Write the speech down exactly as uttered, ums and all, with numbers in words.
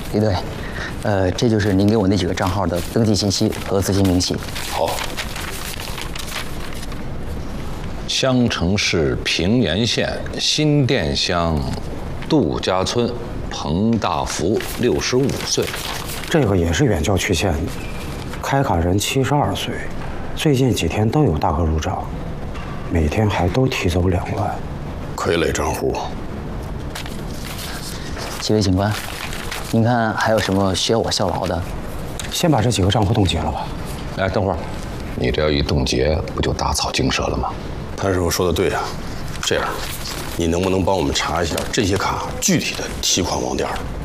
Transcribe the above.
李队，呃，这就是您给我那几个账号的登记信息和资金明细。 好。襄城市平原县新店乡杜家村彭大福，六十五岁。 这个也是远郊区县的，开卡人七十二岁，最近几天都有大额入账，每天还都提走两万。 傀儡账户。 几位警官，您看还有什么需要我效劳的？ 先把这几个账户冻结了吧。 哎，等会儿，你这要一冻结，不就打草惊蛇了吗？ 潘师傅说的对啊，这样，你能不能帮我们查一下这些卡具体的提款网点？